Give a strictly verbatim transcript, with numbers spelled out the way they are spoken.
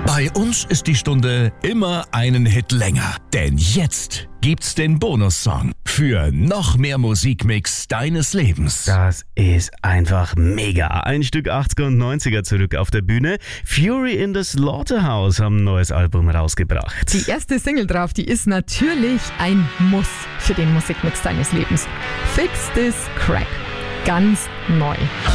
Bei uns ist die Stunde immer einen Hit länger. Denn jetzt gibt's den Bonussong für noch mehr Musikmix deines Lebens. Das ist einfach mega. Ein Stück achtziger und neunziger zurück auf der Bühne. Fury in the Slaughterhouse haben ein neues Album rausgebracht. Die erste Single drauf, die ist natürlich ein Muss für den Musikmix deines Lebens. Fix This Crack. Ganz neu.